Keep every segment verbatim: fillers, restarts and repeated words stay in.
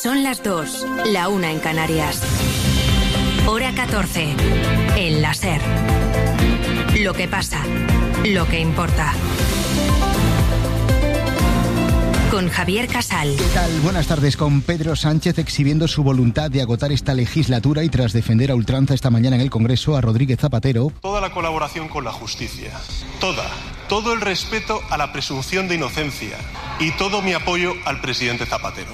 Son las dos, la una en Canarias. Hora catorce. El la SER. Lo que pasa, lo que importa. Con Javier Casal. ¿Qué tal? Buenas tardes. Con Pedro Sánchez exhibiendo su voluntad de agotar esta legislatura y tras defender a ultranza esta mañana en el Congreso a Rodríguez Zapatero. Toda la colaboración con la justicia, toda, todo el respeto a la presunción de inocencia y todo mi apoyo al presidente Zapatero.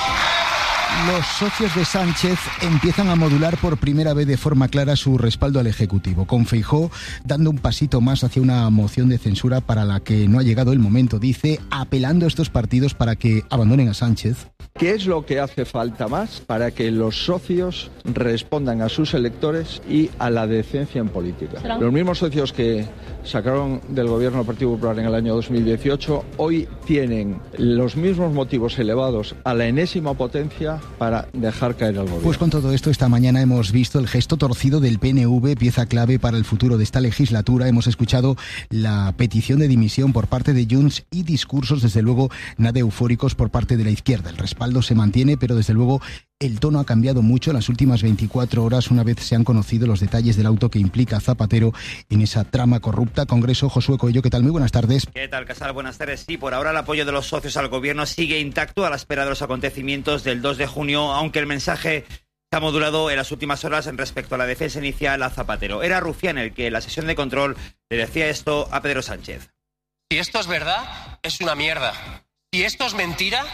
Los socios de Sánchez empiezan a modular por primera vez de forma clara su respaldo al Ejecutivo, con Feijóo dando un pasito más hacia una moción de censura para la que no ha llegado el momento, dice, apelando a estos partidos para que abandonen a Sánchez. ¿Qué es lo que hace falta más para que los socios respondan a sus electores y a la decencia en política? Los mismos socios que sacaron del gobierno del Partido Popular en el año dos mil dieciocho hoy tienen los mismos motivos elevados a la enésima potencia para dejar caer al gobierno. Pues con todo esto, esta mañana hemos visto el gesto torcido del P N V, pieza clave para el futuro de esta legislatura. Hemos escuchado la petición de dimisión por parte de Junts y discursos, desde luego, nada eufóricos por parte de la izquierda. El respaldo se mantiene, pero desde luego el tono ha cambiado mucho en las últimas veinticuatro horas, una vez se han conocido los detalles del auto que implica a Zapatero en esa trama corrupta. Congreso, Josué Coello, ¿qué tal? Muy buenas tardes. ¿Qué tal, Casal? Buenas tardes. Sí, por ahora el apoyo de los socios al gobierno sigue intacto a la espera de los acontecimientos del dos de junio, aunque el mensaje se ha modulado en las últimas horas en respecto a la defensa inicial a Zapatero. Era Rufián el que en la sesión de control le decía esto a Pedro Sánchez. Si esto es verdad, es una mierda. Si esto es mentira,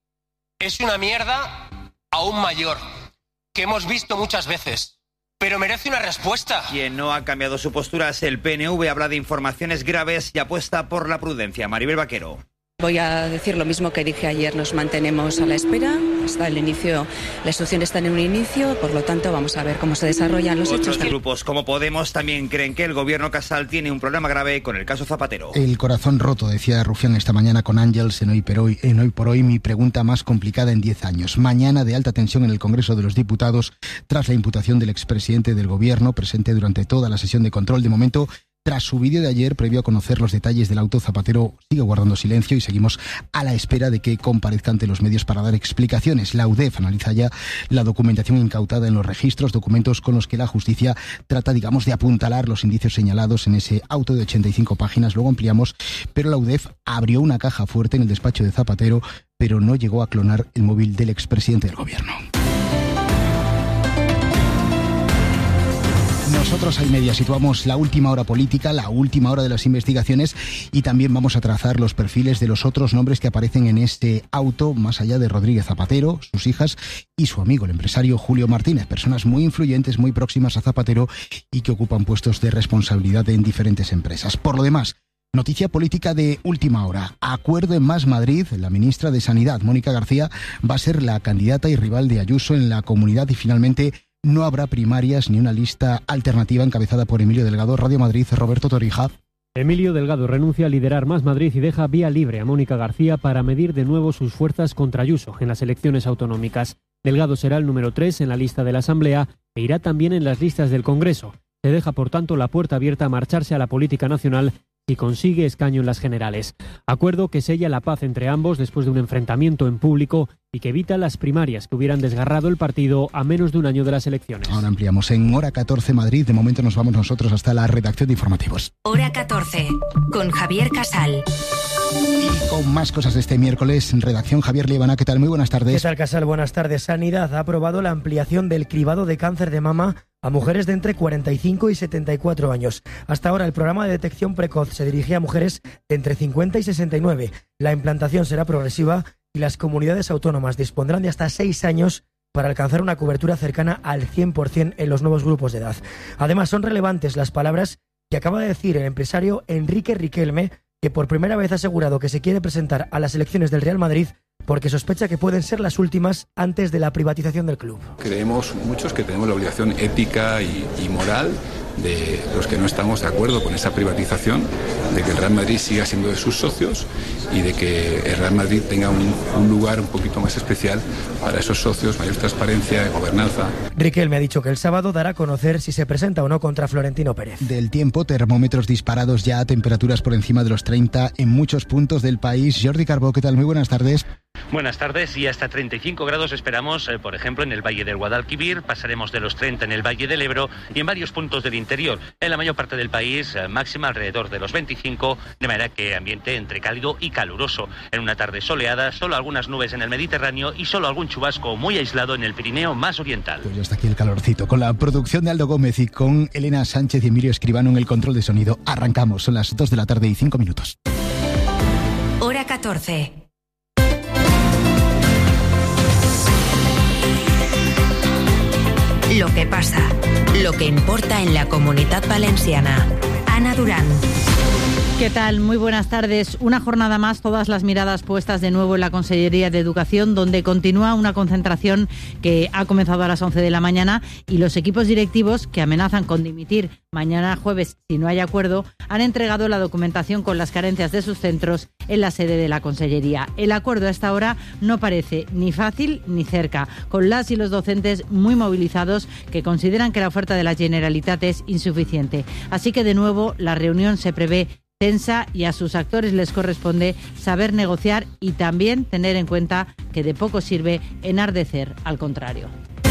es una mierda aún mayor, que hemos visto muchas veces, pero merece una respuesta. Quien no ha cambiado su postura es el P N V, habla de informaciones graves y apuesta por la prudencia. Maribel Vaquero. Voy a decir lo mismo que dije ayer, nos mantenemos a la espera, hasta el inicio, la instrucción está en un inicio, por lo tanto vamos a ver cómo se desarrollan los Otros hechos. Otros grupos como Podemos también creen que el gobierno Casal tiene un problema grave con el caso Zapatero. El corazón roto, decía Rufián esta mañana con Ángels en Hoy por Hoy, en Hoy por Hoy, mi pregunta más complicada en diez años. Mañana de alta tensión en el Congreso de los Diputados tras la imputación del expresidente del gobierno, presente durante toda la sesión de control. De momento, tras su vídeo de ayer, previo a conocer los detalles del auto, Zapatero sigue guardando silencio y seguimos a la espera de que comparezca ante los medios para dar explicaciones. La U D E F analiza ya la documentación incautada en los registros, documentos con los que la justicia trata, digamos, de apuntalar los indicios señalados en ese auto de ochenta y cinco páginas. Luego ampliamos, pero la U D E F abrió una caja fuerte en el despacho de Zapatero, pero no llegó a clonar el móvil del expresidente del gobierno. Nosotros al media situamos la última hora política, la última hora de las investigaciones y también vamos a trazar los perfiles de los otros nombres que aparecen en este auto, más allá de Rodríguez Zapatero, sus hijas y su amigo, el empresario Julio Martínez, personas muy influyentes, muy próximas a Zapatero y que ocupan puestos de responsabilidad en diferentes empresas. Por lo demás, noticia política de última hora. Acuerdo en Más Madrid. La ministra de Sanidad, Mónica García, va a ser la candidata y rival de Ayuso en la comunidad y finalmente no habrá primarias ni una lista alternativa encabezada por Emilio Delgado. Radio Madrid, Roberto Torija. Emilio Delgado renuncia a liderar Más Madrid y deja vía libre a Mónica García para medir de nuevo sus fuerzas contra Ayuso en las elecciones autonómicas. Delgado será el número tres en la lista de la Asamblea e irá también en las listas del Congreso. Se deja, por tanto, la puerta abierta a marcharse a la política nacional si consigue escaño en las generales. Acuerdo que sella la paz entre ambos después de un enfrentamiento en público y que evita las primarias que hubieran desgarrado el partido a menos de un año de las elecciones. Ahora ampliamos en Hora catorce Madrid. De momento nos vamos nosotros hasta la redacción de informativos. Hora catorce, con Javier Casal. Y con más cosas de este miércoles, en redacción, Javier Liebana. ¿Qué tal? Muy buenas tardes. ¿Qué tal, Casal? Buenas tardes. Sanidad ha aprobado la ampliación del cribado de cáncer de mama a mujeres de entre cuarenta y cinco y setenta y cuatro años. Hasta ahora el programa de detección precoz se dirigía a mujeres de entre cincuenta y sesenta y nueve. La implantación será progresiva y las comunidades autónomas dispondrán de hasta seis años para alcanzar una cobertura cercana al cien por ciento en los nuevos grupos de edad. Además, son relevantes las palabras que acaba de decir el empresario Enrique Riquelme, que por primera vez ha asegurado que se quiere presentar a las elecciones del Real Madrid porque sospecha que pueden ser las últimas antes de la privatización del club. Creemos muchos que tenemos la obligación ética y, y moral de los que no estamos de acuerdo con esa privatización, de que el Real Madrid siga siendo de sus socios y de que el Real Madrid tenga un, un lugar un poquito más especial para esos socios, mayor transparencia, gobernanza. Riquelme ha dicho que el sábado dará a conocer si se presenta o no contra Florentino Pérez. Del tiempo, termómetros disparados ya a temperaturas por encima de los treinta en muchos puntos del país. Jordi Carbó, ¿qué tal? Muy buenas tardes. Buenas tardes, y hasta treinta y cinco grados esperamos, eh, por ejemplo, en el Valle del Guadalquivir, pasaremos de los treinta en el Valle del Ebro y en varios puntos del interior. En la mayor parte del país, eh, máxima alrededor de los veinticinco, de manera que ambiente entre cálido y caluroso. En una tarde soleada, solo algunas nubes en el Mediterráneo y solo algún chubasco muy aislado en el Pirineo más oriental. Pues ya está aquí el calorcito. Con la producción de Aldo Gómez y con Elena Sánchez y Emilio Escribano en el control de sonido, arrancamos. Son las dos de la tarde y cinco minutos. Hora catorce. Lo que pasa, lo que importa en la Comunitat Valenciana. Ana Durán. ¿Qué tal? Muy buenas tardes. Una jornada más, todas las miradas puestas de nuevo en la Consellería de Educación, donde continúa una concentración que ha comenzado a las once de la mañana y los equipos directivos, que amenazan con dimitir mañana jueves si no hay acuerdo, han entregado la documentación con las carencias de sus centros en la sede de la Consellería. El acuerdo a esta hora no parece ni fácil ni cerca, con las y los docentes muy movilizados que consideran que la oferta de la Generalitat es insuficiente. Así que de nuevo la reunión se prevé tensa y a sus actores les corresponde saber negociar y también tener en cuenta que de poco sirve enardecer, al contrario.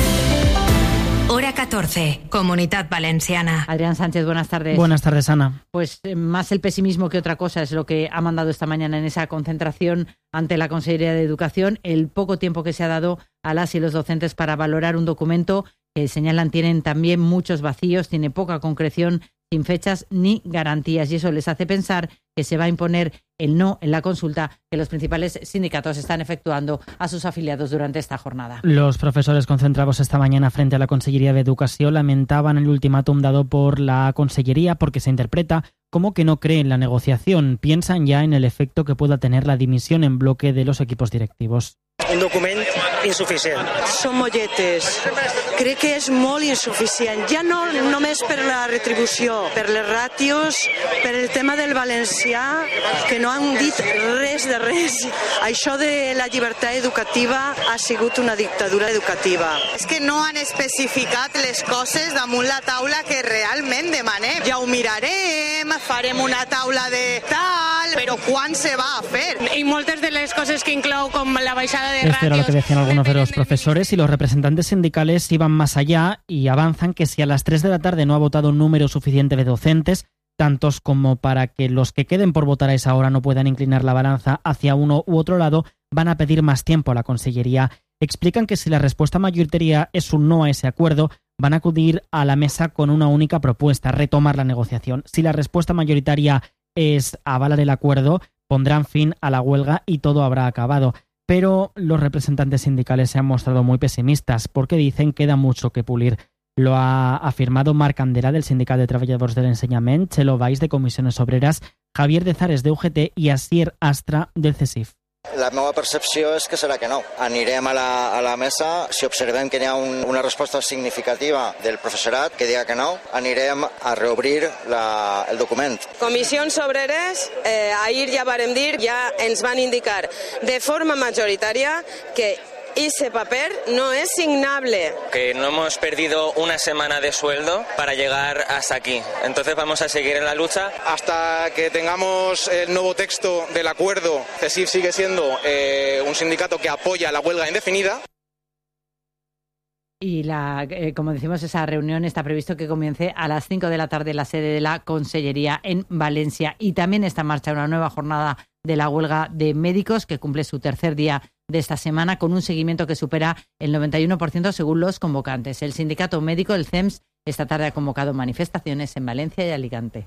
Hora catorce, Comunitat Valenciana. Adrián Sánchez, buenas tardes. Buenas tardes, Ana. Pues eh, más el pesimismo que otra cosa es lo que ha mandado esta mañana en esa concentración ante la Consellería de Educación, el poco tiempo que se ha dado a las y los docentes para valorar un documento que señalan tienen también muchos vacíos, tiene poca concreción, sin fechas ni garantías, y eso les hace pensar que se va a imponer el no en la consulta que los principales sindicatos están efectuando a sus afiliados durante esta jornada. Los profesores concentrados esta mañana frente a la Consellería de Educación lamentaban el ultimátum dado por la Consellería porque se interpreta como que no creen la negociación. Piensan ya en el efecto que pueda tener la dimisión en bloque de los equipos directivos. Un document insuficient. Són molletes. Crec que és molt insuficient. Ja no només per la retribució, per les ràtios, per el tema del valencià, que no han dit res de res. Això de la llibertat educativa ha sigut una dictadura educativa. És que no han especificat les coses damunt la taula que realment demanem. Ja ho mirarem, farem una taula de tal, però quan se va a fer? I moltes de les coses que inclou, com la baixada de Esto era lo que decían algunos de los profesores, y los representantes sindicales iban más allá y avanzan que si a las tres de la tarde no ha votado un número suficiente de docentes, tantos como para que los que queden por votar a esa hora no puedan inclinar la balanza hacia uno u otro lado, van a pedir más tiempo a la Consellería. Explican que si la respuesta mayoritaria es un no a ese acuerdo, van a acudir a la mesa con una única propuesta, retomar la negociación. Si la respuesta mayoritaria es avalar el acuerdo, pondrán fin a la huelga y todo habrá acabado. Pero los representantes sindicales se han mostrado muy pesimistas porque dicen que queda mucho que pulir. Lo ha afirmado Marc Andela del Sindicat de Treballadors de l'Ensenyament, Txelo Valls de Comisiones Obreras, Javier de Zares de U G T i Asier Astra del C E S I F. La meva percepció és que serà que no. Anirem a la, a la mesa, si observem que hi ha un, una resposta significativa del professorat que diga que no, anirem a reobrir la, el document. Comissions Obreres, eh, ahir ja vàrem dir, ja ens van indicar de forma majoritària que ese papel no es signable. Que no hemos perdido una semana de sueldo para llegar hasta aquí. Entonces vamos a seguir en la lucha. Hasta que tengamos el nuevo texto del acuerdo, C E S I F sigue siendo eh, un sindicato que apoya la huelga indefinida. Y la, eh, como decimos, esa reunión está previsto que comience a las cinco de la tarde en la sede de la Consellería en Valencia. Y también está en marcha una nueva jornada de la huelga de médicos que cumple su tercer día de esta semana con un seguimiento que supera el noventa y uno por ciento según los convocantes. El sindicato médico, el C E M S, esta tarde ha convocado manifestaciones en Valencia y Alicante.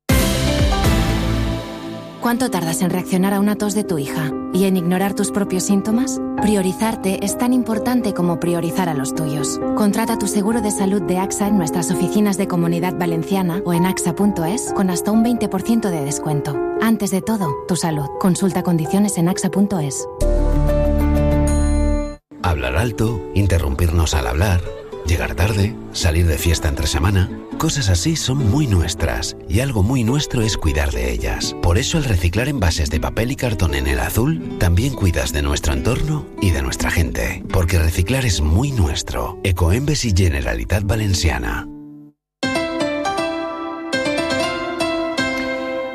¿Cuánto tardas en reaccionar a una tos de tu hija y en ignorar tus propios síntomas? Priorizarte es tan importante como priorizar a los tuyos. Contrata tu seguro de salud de AXA en nuestras oficinas de Comunidad Valenciana o en axa punto es con hasta un veinte por ciento de descuento. Antes de todo, tu salud. Consulta condiciones en axa punto es. Hablar alto, interrumpirnos al hablar, llegar tarde, salir de fiesta entre semana... Cosas así son muy nuestras, y algo muy nuestro es cuidar de ellas. Por eso al reciclar envases de papel y cartón en el azul, también cuidas de nuestro entorno y de nuestra gente. Porque reciclar es muy nuestro. Ecoembes y Generalitat Valenciana.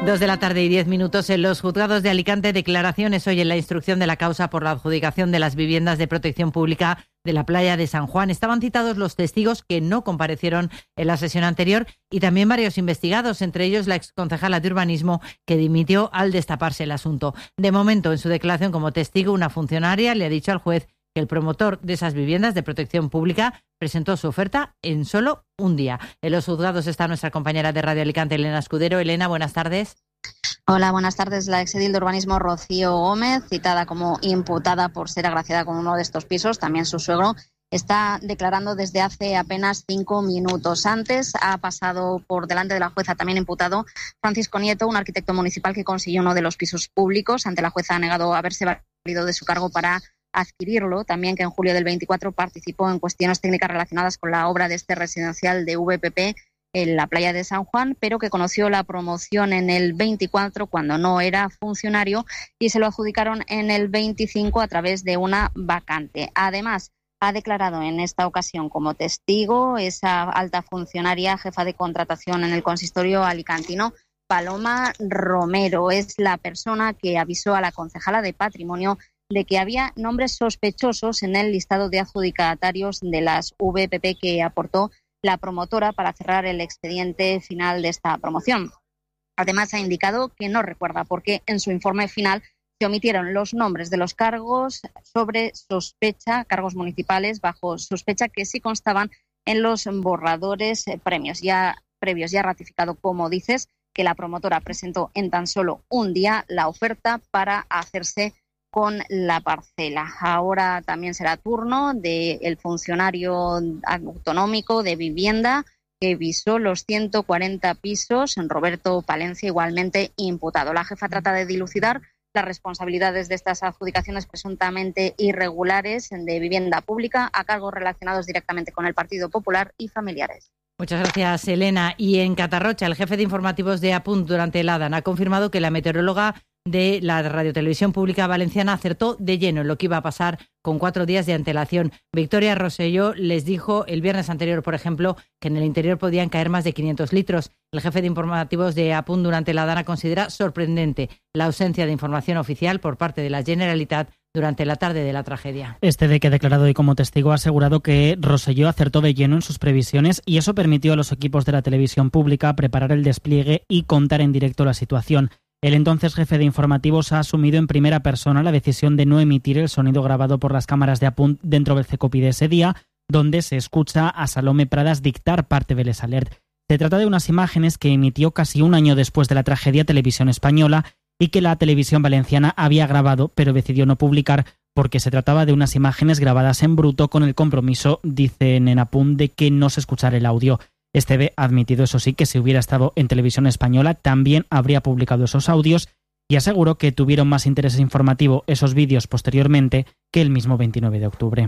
Dos de la tarde y diez minutos en los juzgados de Alicante. Declaraciones hoy en la instrucción de la causa por la adjudicación de las viviendas de protección pública de la playa de San Juan. Estaban citados los testigos que no comparecieron en la sesión anterior y también varios investigados, entre ellos la exconcejala de urbanismo que dimitió al destaparse el asunto. De momento, en su declaración como testigo, una funcionaria le ha dicho al juez que el promotor de esas viviendas de protección pública presentó su oferta en solo un día. En los juzgados está nuestra compañera de Radio Alicante, Elena Escudero. Elena, buenas tardes. Hola, buenas tardes. La exedil de urbanismo Rocío Gómez, citada como imputada por ser agraciada con uno de estos pisos, también su suegro, está declarando desde hace apenas cinco minutos. Antes ha pasado por delante de la jueza también imputado Francisco Nieto, un arquitecto municipal que consiguió uno de los pisos públicos. Ante la jueza ha negado haberse valido de su cargo para adquirirlo. También que en julio del veinticuatro participó en cuestiones técnicas relacionadas con la obra de este residencial de V P P en la playa de San Juan, pero que conoció la promoción en el veinticuatro cuando no era funcionario y se lo adjudicaron en el veinticinco a través de una vacante. Además, ha declarado en esta ocasión como testigo esa alta funcionaria jefa de contratación en el consistorio alicantino, Paloma Romero. Es la persona que avisó a la concejala de Patrimonio de que había nombres sospechosos en el listado de adjudicatarios de las V P P que aportó la promotora para cerrar el expediente final de esta promoción. Además, ha indicado que no recuerda por qué en su informe final se omitieron los nombres de los cargos sobre sospecha, cargos municipales bajo sospecha, que sí constaban en los borradores premios. Ya previos, ya ratificado, como dices, que la promotora presentó en tan solo un día la oferta para hacerse con la parcela. Ahora también será turno del funcionario autonómico de vivienda que visó los ciento cuarenta pisos, Roberto Palencia, igualmente imputado. La jefa trata de dilucidar las responsabilidades de estas adjudicaciones presuntamente irregulares de vivienda pública a cargos relacionados directamente con el Partido Popular y familiares. Muchas gracias, Elena. Y en Catarrocha, el jefe de informativos de Apunt durante el Adán ha confirmado que la meteoróloga de la Radiotelevisión Pública Valenciana acertó de lleno en lo que iba a pasar con cuatro días de antelación. Victoria Rosselló les dijo el viernes anterior, por ejemplo, que en el interior podían caer más de quinientos litros. El jefe de informativos de Apunt durante la Dana considera sorprendente la ausencia de información oficial por parte de la Generalitat durante la tarde de la tragedia. Este de que ha declarado hoy como testigo ha asegurado que Rosselló acertó de lleno en sus previsiones y eso permitió a los equipos de la televisión pública preparar el despliegue y contar en directo la situación. El entonces jefe de informativos ha asumido en primera persona la decisión de no emitir el sonido grabado por las cámaras de Apunt dentro del Cecopi de ese día, donde se escucha a Salome Pradas dictar parte del Les Alert. Se trata de unas imágenes que emitió casi un año después de la tragedia Televisión Española y que la televisión valenciana había grabado, pero decidió no publicar porque se trataba de unas imágenes grabadas en bruto con el compromiso, dicen en Apunt, de que no se escuchara el audio. Esteve ha admitido, eso sí, que si hubiera estado en Televisión Española también habría publicado esos audios y aseguró que tuvieron más interés informativo esos vídeos posteriormente que el mismo veintinueve de octubre.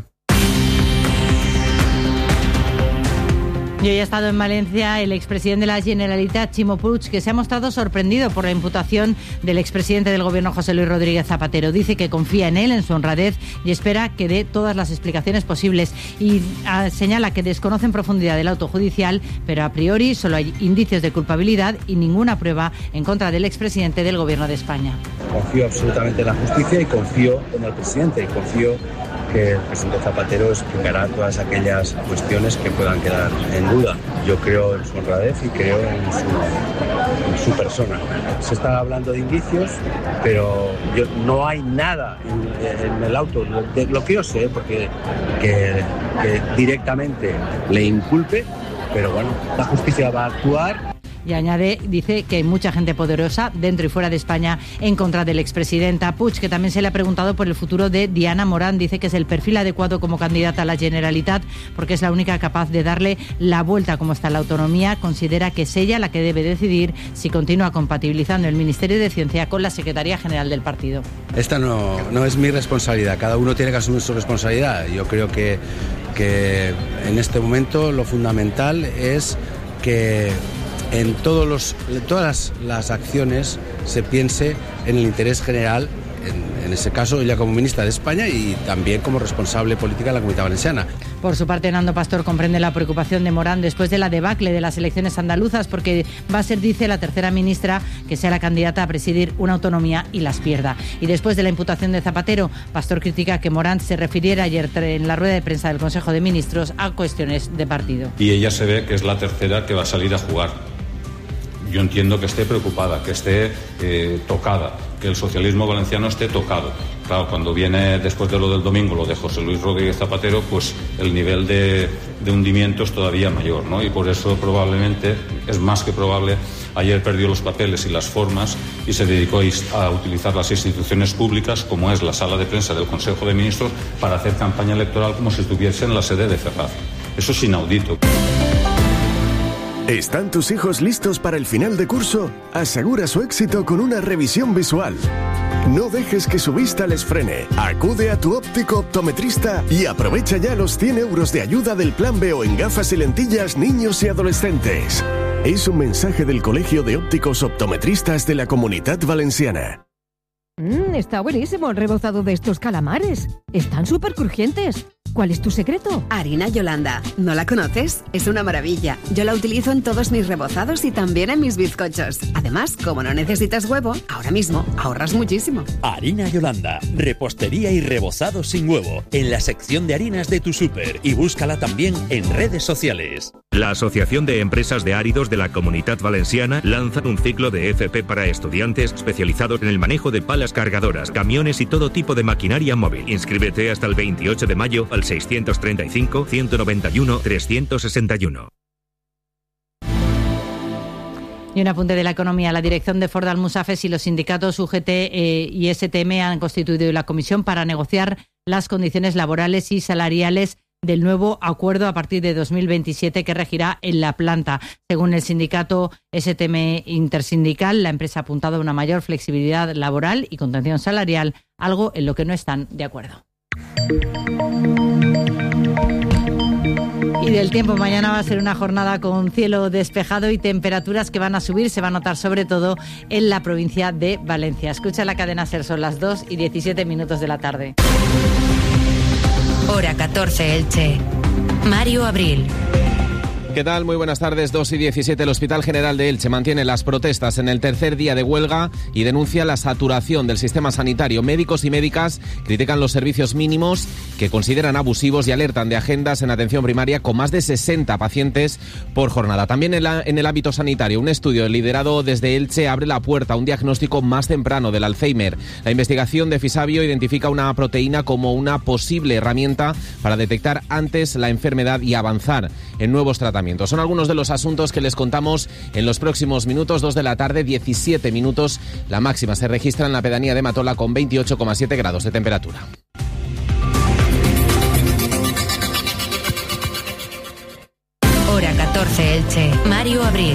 Y hoy ha estado en Valencia el expresidente de la Generalitat, Ximo Puig, que se ha mostrado sorprendido por la imputación del expresidente del Gobierno, José Luis Rodríguez Zapatero. Dice que confía en él, en su honradez, y espera que dé todas las explicaciones posibles. Y ah, señala que desconoce en profundidad el auto judicial, pero a priori solo hay indicios de culpabilidad y ninguna prueba en contra del expresidente del Gobierno de España. Confío absolutamente en la justicia y confío en el presidente y confío que el presidente Zapatero explicará todas aquellas cuestiones que puedan quedar en duda. Yo creo en su honradez y creo en su, en su persona. Se está hablando de indicios, pero yo, no hay nada en, en el auto, de lo que yo sé, porque que, que directamente le inculpe, pero bueno, la justicia va a actuar. Y añade, dice que hay mucha gente poderosa dentro y fuera de España en contra del expresidente. A Puig, que también se le ha preguntado por el futuro de Diana Morán, dice que es el perfil adecuado como candidata a la Generalitat porque es la única capaz de darle la vuelta como está la autonomía. Considera que es ella la que debe decidir si continúa compatibilizando el Ministerio de Ciencia con la Secretaría General del partido. Esta no, no es mi responsabilidad, cada uno tiene que asumir su responsabilidad. Yo creo que, que en este momento lo fundamental es que en todos los, en todas las, las acciones se piense en el interés general, en, En ese caso, ella como ministra de España y también como responsable política de la Comunidad Valenciana. Por su parte, Nando Pastor comprende la preocupación de Morán después de la debacle de las elecciones andaluzas, porque va a ser, dice, la tercera ministra que sea la candidata a presidir una autonomía y las pierda. Y después de la imputación de Zapatero, Pastor critica que Morán se refiriera ayer en la rueda de prensa del Consejo de Ministros a cuestiones de partido. Y ella se ve que es la tercera que va a salir a jugar. Yo entiendo que esté preocupada, que esté eh, tocada, que el socialismo valenciano esté tocado. Claro, cuando viene después de lo del domingo, lo de José Luis Rodríguez Zapatero, pues el nivel de, de hundimiento es todavía mayor, ¿no? Y por eso probablemente, es más que probable, ayer perdió los papeles y las formas y se dedicó a utilizar las instituciones públicas, como es la sala de prensa del Consejo de Ministros, para hacer campaña electoral como si estuviese en la sede de Ferraz. Eso es inaudito. ¿Están tus hijos listos para el final de curso? Asegura su éxito con una revisión visual. No dejes que su vista les frene. Acude a tu óptico optometrista y aprovecha ya los cien euros de ayuda del Plan B O en gafas y lentillas niños y adolescentes. Es un mensaje del Colegio de Ópticos Optometristas de la Comunidad Valenciana. Mmm, está buenísimo el rebozado de estos calamares. Están súper crujientes. ¿Cuál es tu secreto? Harina Yolanda. ¿No la conoces? Es una maravilla. Yo la utilizo en todos mis rebozados y también en mis bizcochos. Además, como no necesitas huevo, ahora mismo ahorras muchísimo. Harina Yolanda. Repostería y rebozado sin huevo. En la sección de harinas de tu súper. Y búscala también en redes sociales. La Asociación de Empresas de Áridos de la Comunidad Valenciana lanza un ciclo de F P para estudiantes especializados en el manejo de palas cargadoras, camiones y todo tipo de maquinaria móvil. Inscríbete hasta el veintiocho de mayo al seiscientos treinta y cinco, ciento noventa y uno, trescientos sesenta y uno. Y un apunte de la economía. La dirección de Ford Almusafes y los sindicatos U G T eh, y S T M han constituido la comisión para negociar las condiciones laborales y salariales del nuevo acuerdo a partir de dos mil veintisiete que regirá en la planta. Según el sindicato S T M Intersindical, la empresa ha apuntado a una mayor flexibilidad laboral y contención salarial, algo en lo que no están de acuerdo. Y del tiempo, mañana va a ser una jornada con cielo despejado y temperaturas que van a subir, se va a notar sobre todo en la provincia de Valencia. Escucha la cadena SER, son las dos y diecisiete minutos de la tarde. Hora catorce, Elche. Mario Abril. ¿Qué tal? Muy buenas tardes. dos y diecisiete. El Hospital General de Elche mantiene las protestas en el tercer día de huelga y denuncia la saturación del sistema sanitario. Médicos y médicas critican los servicios mínimos que consideran abusivos y alertan de agendas en atención primaria con más de sesenta pacientes por jornada. También en, la, en el ámbito sanitario, un estudio liderado desde Elche abre la puerta a un diagnóstico más temprano del Alzheimer. La investigación de Fisabio identifica una proteína como una posible herramienta para detectar antes la enfermedad y avanzar en nuevos tratamientos. Son algunos de los asuntos que les contamos en los próximos minutos. Dos de la tarde, diecisiete minutos. La máxima se registra en la pedanía de Matola con veintiocho coma siete grados de temperatura. Hora catorce, Elche. Mario Abril.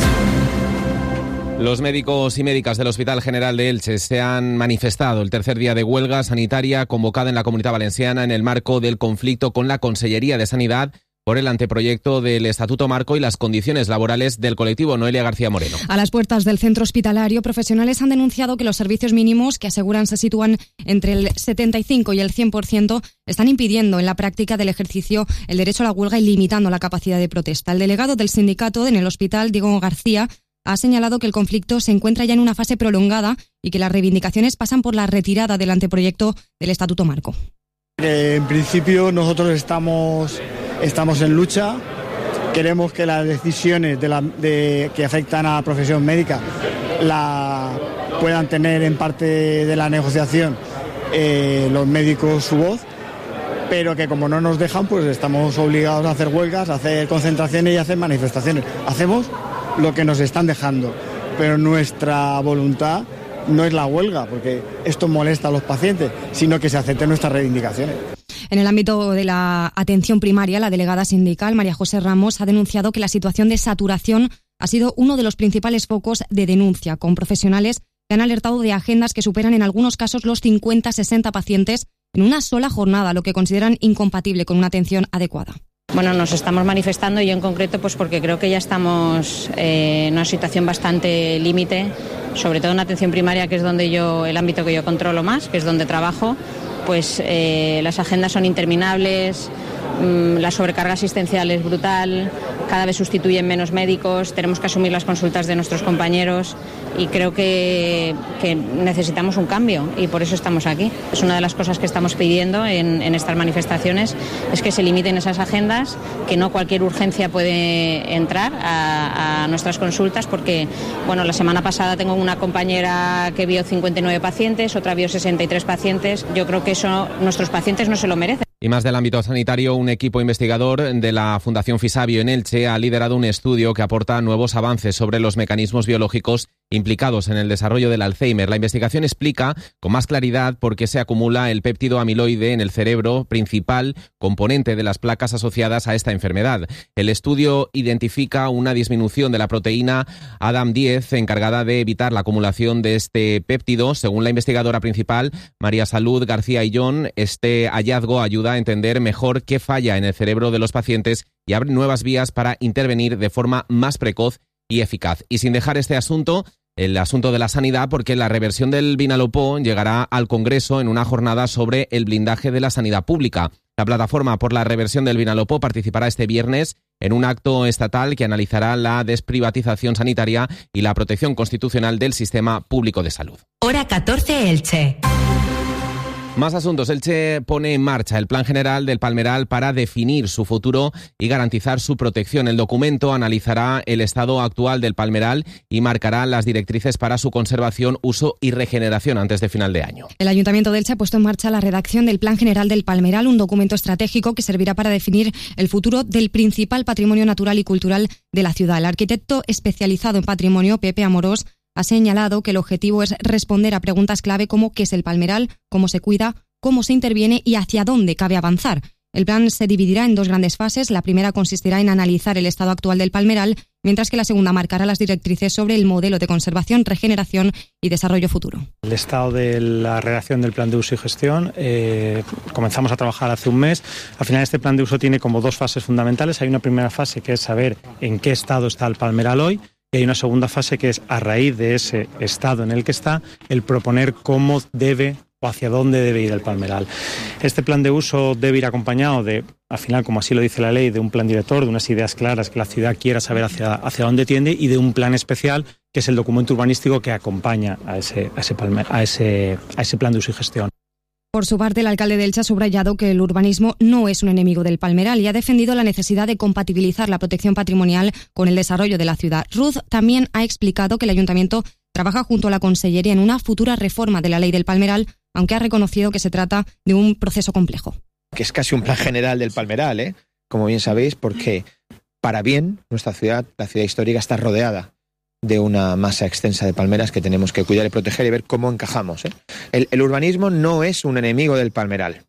Los médicos y médicas del Hospital General de Elche se han manifestado el tercer día de huelga sanitaria convocada en la Comunidad Valenciana en el marco del conflicto con la Consellería de Sanidad por el anteproyecto del Estatuto Marco y las condiciones laborales del colectivo. Noelia García Moreno. A las puertas del centro hospitalario, profesionales han denunciado que los servicios mínimos, que aseguran se sitúan entre el setenta y cinco y el cien por ciento, están impidiendo en la práctica del ejercicio el derecho a la huelga y limitando la capacidad de protesta. El delegado del sindicato en el hospital, Diego García, ha señalado que el conflicto se encuentra ya en una fase prolongada y que las reivindicaciones pasan por la retirada del anteproyecto del Estatuto Marco. Eh, en principio nosotros estamos, estamos en lucha, queremos que las decisiones de la, de, que afectan a la profesión médica la puedan tener en parte de la negociación eh, los médicos su voz, pero que como no nos dejan, pues estamos obligados a hacer huelgas, a hacer concentraciones y a hacer manifestaciones. Hacemos lo que nos están dejando, pero nuestra voluntad no es la huelga, porque esto molesta a los pacientes, sino que se acepten nuestras reivindicaciones. En el ámbito de la atención primaria, la delegada sindical, María José Ramos, ha denunciado que la situación de saturación ha sido uno de los principales focos de denuncia, con profesionales que han alertado de agendas que superan en algunos casos los cincuenta a sesenta pacientes en una sola jornada, lo que consideran incompatible con una atención adecuada. Bueno, nos estamos manifestando y yo en concreto pues porque creo que ya estamos eh, en una situación bastante límite, sobre todo en atención primaria, que es donde yo, el ámbito que yo controlo más, que es donde trabajo, pues eh, las agendas son interminables, mmm, la sobrecarga asistencial es brutal, cada vez sustituyen menos médicos, tenemos que asumir las consultas de nuestros compañeros y creo que, que necesitamos un cambio y por eso estamos aquí. Es una de las cosas que estamos pidiendo en, en estas manifestaciones, es que se limiten esas agendas, que no cualquier urgencia puede entrar a, a nuestras consultas, porque bueno, la semana pasada tengo una compañera que vio cincuenta y nueve pacientes, otra vio sesenta y tres pacientes. Yo creo que eso nuestros pacientes no se lo merecen. Y más del ámbito sanitario, un equipo investigador de la Fundación Fisabio en Elche ha liderado un estudio que aporta nuevos avances sobre los mecanismos biológicos implicados en el desarrollo del Alzheimer. La investigación explica con más claridad por qué se acumula el péptido amiloide en el cerebro, principal componente de las placas asociadas a esta enfermedad. El estudio identifica una disminución de la proteína A D A M diez encargada de evitar la acumulación de este péptido. Según la investigadora principal, María Salud García Illón, este hallazgo ayuda a entender mejor qué falla en el cerebro de los pacientes y abre nuevas vías para intervenir de forma más precoz y eficaz. Y sin dejar este asunto, el asunto de la sanidad, porque la reversión del Vinalopó llegará al Congreso en una jornada sobre el blindaje de la sanidad pública. La plataforma por la reversión del Vinalopó participará este viernes en un acto estatal que analizará la desprivatización sanitaria y la protección constitucional del sistema público de salud. Hora catorce, Elche. Más asuntos. Elche pone en marcha el Plan General del Palmeral para definir su futuro y garantizar su protección. El documento analizará el estado actual del palmeral y marcará las directrices para su conservación, uso y regeneración antes de final de año. El Ayuntamiento de Elche ha puesto en marcha la redacción del Plan General del Palmeral, un documento estratégico que servirá para definir el futuro del principal patrimonio natural y cultural de la ciudad. El arquitecto especializado en patrimonio, Pepe Amorós, ha señalado que el objetivo es responder a preguntas clave como qué es el palmeral, cómo se cuida, cómo se interviene y hacia dónde cabe avanzar. El plan se dividirá en dos grandes fases. La primera consistirá en analizar el estado actual del palmeral, mientras que la segunda marcará las directrices sobre el modelo de conservación, regeneración y desarrollo futuro. El estado de la redacción del plan de uso y gestión, eh, comenzamos a trabajar hace un mes. Al final este plan de uso tiene como dos fases fundamentales. Hay una primera fase que es saber en qué estado está el palmeral hoy. Y hay una segunda fase que es, a raíz de ese estado en el que está, el proponer cómo debe o hacia dónde debe ir el palmeral. Este plan de uso debe ir acompañado de, al final, como así lo dice la ley, de un plan director, de unas ideas claras que la ciudad quiera saber hacia, hacia dónde tiende y de un plan especial, que es el documento urbanístico que acompaña a ese, a ese, palme, a ese, a ese plan de uso y gestión. Por su parte, el alcalde de Elche ha subrayado que el urbanismo no es un enemigo del palmeral y ha defendido la necesidad de compatibilizar la protección patrimonial con el desarrollo de la ciudad. Ruz también ha explicado que el ayuntamiento trabaja junto a la Consellería en una futura reforma de la ley del palmeral, aunque ha reconocido que se trata de un proceso complejo. Que es casi un plan general del palmeral, ¿eh? Como bien sabéis, porque para bien nuestra ciudad, la ciudad histórica, está rodeada de una masa extensa de palmeras que tenemos que cuidar y proteger y ver cómo encajamos, ¿eh? El, el urbanismo no es un enemigo del palmeral.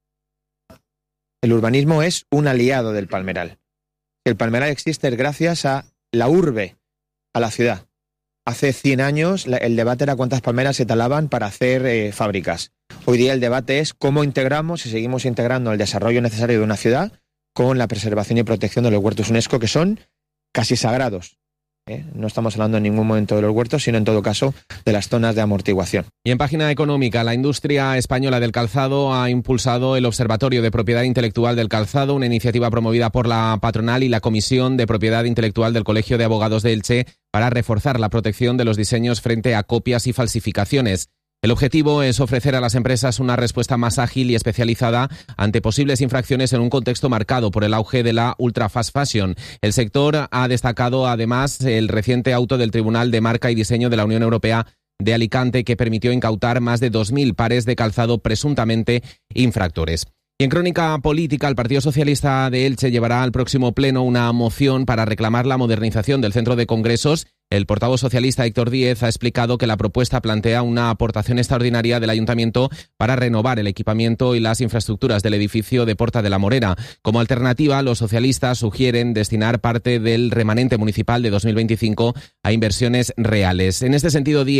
El urbanismo es un aliado del palmeral. El palmeral existe gracias a la urbe, a la ciudad. Hace cien años la, el debate era cuántas palmeras se talaban para hacer eh, fábricas. Hoy día el debate es cómo integramos y seguimos integrando el desarrollo necesario de una ciudad con la preservación y protección de los huertos UNESCO, que son casi sagrados. ¿Eh? No estamos hablando en ningún momento de los huertos, sino en todo caso de las zonas de amortiguación. Y en página económica, la industria española del calzado ha impulsado el Observatorio de Propiedad Intelectual del Calzado, una iniciativa promovida por la patronal y la Comisión de Propiedad Intelectual del Colegio de Abogados de Elche para reforzar la protección de los diseños frente a copias y falsificaciones. El objetivo es ofrecer a las empresas una respuesta más ágil y especializada ante posibles infracciones en un contexto marcado por el auge de la ultra fast fashion. El sector ha destacado además el reciente auto del Tribunal de Marca y Diseño de la Unión Europea de Alicante, que permitió incautar más de dos mil pares de calzado presuntamente infractores. Y en crónica política, el Partido Socialista de Elche llevará al próximo pleno una moción para reclamar la modernización del centro de congresos. El portavoz socialista Héctor Díez ha explicado que la propuesta plantea una aportación extraordinaria del Ayuntamiento para renovar el equipamiento y las infraestructuras del edificio de Porta de la Morera. Como alternativa, los socialistas sugieren destinar parte del remanente municipal de dos mil veinticinco a inversiones reales. En este sentido, Díez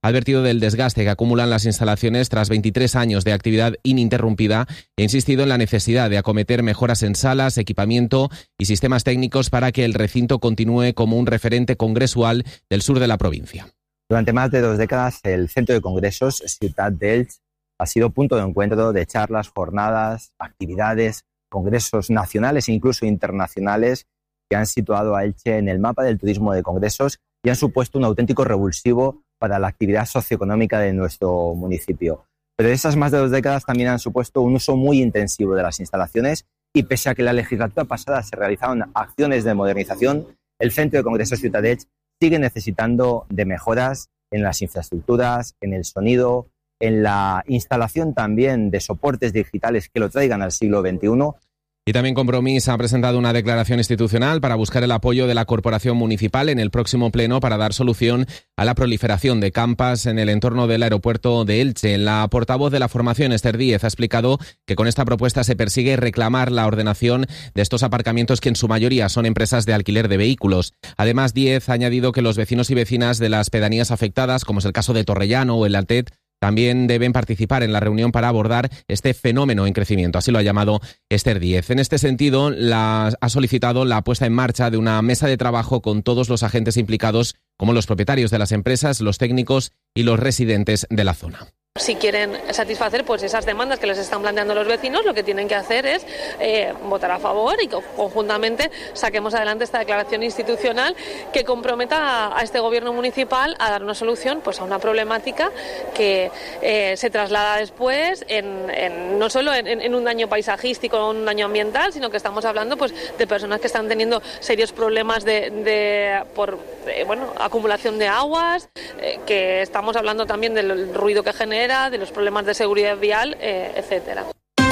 ha advertido del desgaste que acumulan las instalaciones tras veintitrés años de actividad ininterrumpida e ha insistido en la necesidad de acometer mejoras en salas, equipamiento y sistemas técnicos para que el recinto continúe como un referente congresual del sur de la provincia. Durante más de dos décadas, el Centro de Congresos Ciutat d'Elx ha sido punto de encuentro de charlas, jornadas, actividades, congresos nacionales e incluso internacionales que han situado a Elche en el mapa del turismo de congresos y han supuesto un auténtico revulsivo para la actividad socioeconómica de nuestro municipio. Pero esas más de dos décadas también han supuesto un uso muy intensivo de las instalaciones y pese a que la legislatura pasada se realizaron acciones de modernización, el Centro de Congresos Ciutat d'Elx sigue necesitando de mejoras en las infraestructuras, en el sonido, en la instalación también de soportes digitales que lo traigan al siglo veintiuno. Y también Compromís ha presentado una declaración institucional para buscar el apoyo de la Corporación Municipal en el próximo pleno para dar solución a la proliferación de campas en el entorno del aeropuerto de Elche. La portavoz de la formación, Esther Díez, ha explicado que con esta propuesta se persigue reclamar la ordenación de estos aparcamientos que en su mayoría son empresas de alquiler de vehículos. Además, Díez ha añadido que los vecinos y vecinas de las pedanías afectadas, como es el caso de Torrellano o el Altet, también deben participar en la reunión para abordar este fenómeno en crecimiento. Así lo ha llamado Esther Díez. En este sentido, la, ha solicitado la puesta en marcha de una mesa de trabajo con todos los agentes implicados, como los propietarios de las empresas, los técnicos y los residentes de la zona. Si quieren satisfacer pues esas demandas que les están planteando los vecinos, lo que tienen que hacer es eh, votar a favor y que conjuntamente saquemos adelante esta declaración institucional que comprometa a, a este gobierno municipal a dar una solución pues a una problemática que eh, se traslada después en, en, no solo en, en un daño paisajístico o un daño ambiental, sino que estamos hablando pues de personas que están teniendo serios problemas de, de por de, bueno, acumulación de aguas, eh, que estamos hablando también del ruido que genera, de los problemas de seguridad vial, eh, etcétera.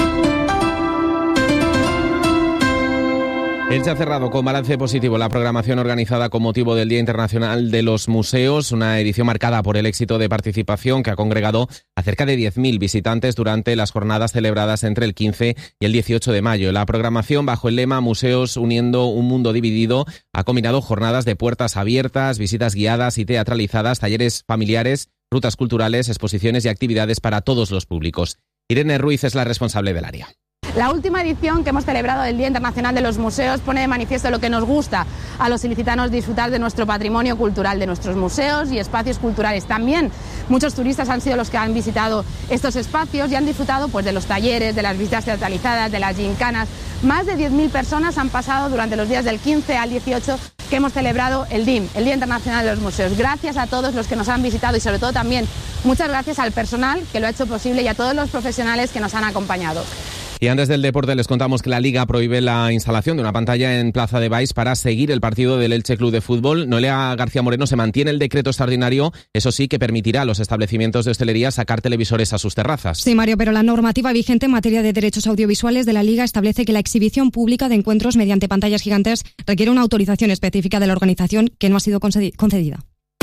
Elche ha cerrado con balance positivo la programación organizada con motivo del Día Internacional de los Museos, una edición marcada por el éxito de participación que ha congregado a cerca de diez mil visitantes durante las jornadas celebradas entre el quince y el dieciocho de mayo. La programación, bajo el lema Museos uniendo un mundo dividido, ha combinado jornadas de puertas abiertas, visitas guiadas y teatralizadas, talleres familiares, rutas culturales, exposiciones y actividades para todos los públicos. Irene Ruiz es la responsable del área. La última edición que hemos celebrado del Día Internacional de los Museos pone de manifiesto lo que nos gusta a los ilicitanos disfrutar de nuestro patrimonio cultural, de nuestros museos y espacios culturales. También muchos turistas han sido los que han visitado estos espacios y han disfrutado pues, de los talleres, de las visitas teatralizadas, de las gincanas. Más de diez mil personas han pasado durante los días del quince al dieciocho que hemos celebrado el D I M, el Día Internacional de los Museos. Gracias a todos los que nos han visitado y sobre todo también muchas gracias al personal que lo ha hecho posible y a todos los profesionales que nos han acompañado. Y antes del deporte les contamos que la Liga prohíbe la instalación de una pantalla en Plaza de Baix para seguir el partido del Elche Club de Fútbol. Noelia García Moreno, se mantiene el decreto extraordinario, eso sí, que permitirá a los establecimientos de hostelería sacar televisores a sus terrazas. Sí, Mario, pero la normativa vigente en materia de derechos audiovisuales de la Liga establece que la exhibición pública de encuentros mediante pantallas gigantes requiere una autorización específica de la organización que no ha sido concedida.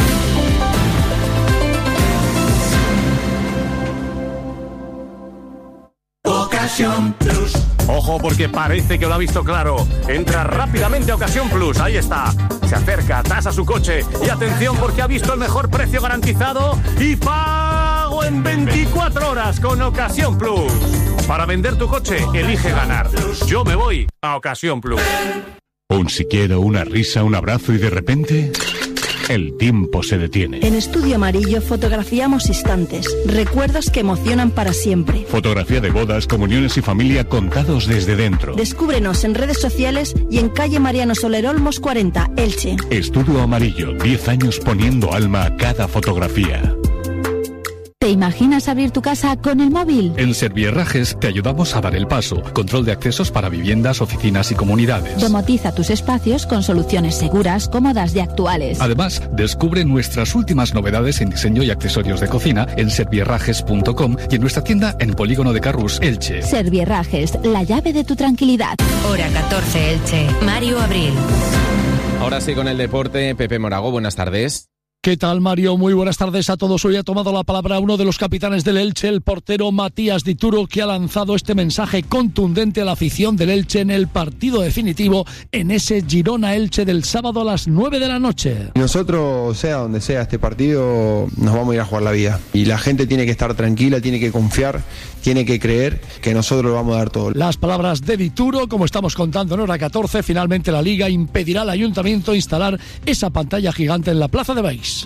Ocasión Plus. Ojo, porque parece que lo ha visto claro. Entra rápidamente a Ocasión Plus, ahí está. Se acerca, tasa su coche y atención porque ha visto el mejor precio garantizado y pago en veinticuatro horas con Ocasión Plus. Para vender tu coche, elige ganar. Yo me voy a Ocasión Plus. Un si quiero, una risa, un abrazo y de repente... el tiempo se detiene. En Estudio Amarillo fotografiamos instantes, recuerdos que emocionan para siempre. Fotografía de bodas, comuniones y familia contados desde dentro. Descúbrenos en redes sociales y en calle Mariano Soler Olmos cuarenta, Elche. Estudio Amarillo, diez años poniendo alma a cada fotografía. ¿Te imaginas abrir tu casa con el móvil? En Servierrajes te ayudamos a dar el paso. Control de accesos para viviendas, oficinas y comunidades. Domotiza tus espacios con soluciones seguras, cómodas y actuales. Además, descubre nuestras últimas novedades en diseño y accesorios de cocina en servierrajes punto com y en nuestra tienda en Polígono de Carrús, Elche. Servierrajes, la llave de tu tranquilidad. Hora catorce, Elche. Mario Abril. Ahora sí con el deporte, Pepe Morago, buenas tardes. ¿Qué tal, Mario? Muy buenas tardes a todos. Hoy ha tomado la palabra uno de los capitanes del Elche, el portero Matías Dituro, que ha lanzado este mensaje contundente a la afición del Elche en el partido definitivo en ese Girona-Elche del sábado a las nueve de la noche. Nosotros, sea donde sea este partido, nos vamos a ir a jugar la vida. Y la gente tiene que estar tranquila, tiene que confiar, tiene que creer que nosotros lo vamos a dar todo. Las palabras de Dituro, como estamos contando en hora catorce, finalmente la Liga impedirá al Ayuntamiento instalar esa pantalla gigante en la Plaza de Baix.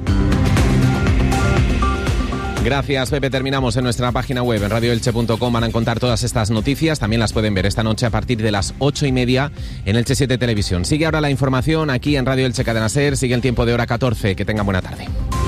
Gracias, Pepe. Terminamos en nuestra página web, en radio elche punto com. Van a contar todas estas noticias. También las pueden ver esta noche a partir de las ocho y media en Elche siete Televisión. Sigue ahora la información aquí en Radio Elche Cadena Ser. Sigue el tiempo de hora catorce. Que tengan buena tarde.